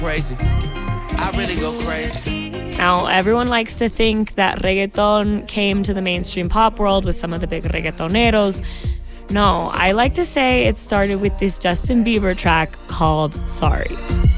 crazy. I really go crazy. Now, everyone likes to think that reggaeton came to the mainstream pop world with some of the big reggaetoneros. No, I like to say it started with this Justin Bieber track called Sorry.